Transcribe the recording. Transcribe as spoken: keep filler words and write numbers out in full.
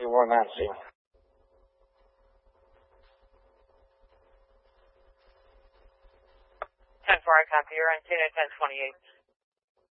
one Nancy. ten four, I copy. You're on Tina ten twenty-eight.